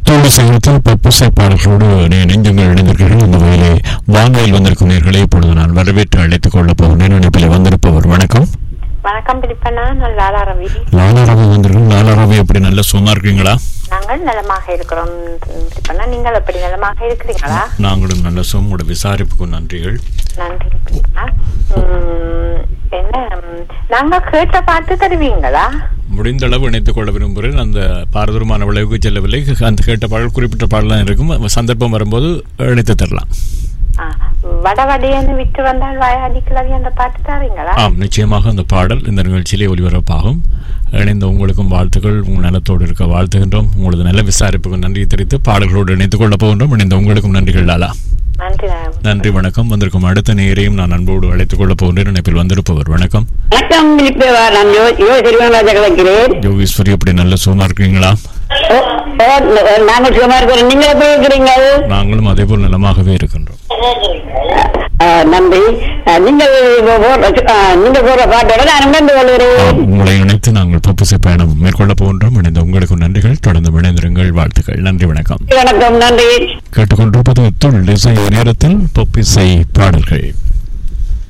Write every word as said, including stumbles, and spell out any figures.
தோழி சங்கத்தில் பப்புசை பாடல்களோடு நெஞ்சங்கள் இணைந்திருக்கிறீர்கள். இந்த வகையிலே வானொலியில் வந்திருக்கும் நேர்களை இப்பொழுது நான் வரவேற்று அழைத்துக் கொள்ளப் போகிறேன். நினைப்பில் வந்திருப்பவர் வணக்கம். வணக்கம் பிலிப்பண்ணா, நான் லாலா ரவி. லாலா ரவி வந்திருக்கோம். லாலா ரவி எப்படி நல்ல சும்மா இருக்கீங்களா? நாங்கள் நலமாக இருக்கிறோம் பிலிப்பண்ணா, நீங்கள் எப்படி நலமாக இருக்கிறீங்களா? நாங்களும் நல்ல சும். உங்களோட விசாரிப்புக்கு நன்றிகள். நன்றி பிலிப்பண்ணா. என்ன நாங்க கேட்ட பாட்டு தருவீங்களா? முடிந்த அளவு இணைத்துக் கொள்ள விரும்புகிறேன். அந்த பாரதூரமான விளைவுக்கு செல்லவில்லை. அந்த கேட்ட பாடல் குறிப்பிட்ட பாடலாம் இருக்கும். சந்தர்ப்பம் வரும்போது இணைத்து தரலாம். வடவடையன்னு விட்டு வந்தால் வாயாடி கிளவி அந்த பாட்டு தரீங்களா? ஆம், நிச்சயமாக அந்த பாடல் இந்த நிகழ்ச்சியிலே ஒலிபரப்பாகும். இணைந்த உங்களுக்கும் வாழ்த்துக்கள். உங்கள் நலத்தோடு இருக்க வாழ்த்துகின்றோம். உங்களது நல்ல விசாரிப்புக்கு நன்றி தெரிவித்து பாடல்களோடு இணைத்துக் கொள்ள போகின்றோம். இணைந்த உங்களுக்கும் நன்றிகள் லாலா. நன்றி நன்றி. வணக்கம். வந்திருக்கும் அடுத்த நேரையும் நான் அன்போடு அழைத்துக் கொள்ள போகின்றேன். நினைப்பில் வந்திருப்பவர் வணக்கம். வணக்கம். யோகேஸ்வரி எப்படி நல்ல சுகமா இருக்கீங்களா? நாங்கள் சுகமா இருக்கிறோம். நீங்க எப்படி இருக்கிறீங்க? நாங்களும் அதே போல் நலமாகவே இருக்கின்றோம். நன்றி. நீங்கள் நீங்க போற பாட்டோட நான் கொள்கிறேன். உங்களை இணைத்து நாங்கள் பப்புசை பயணம் மேற்கொள்ள போகின்றோம். இணைந்த உங்களுக்கு நன்றிகள். தொடர்ந்து இணைந்திருங்கள். வாழ்த்துக்கள். நன்றி. வணக்கம். வணக்கம். நன்றி. கேட்டுக்கொண்டிருப்பது தொழில் இசை நேரத்தில் பப்புசை பாடல்கள்.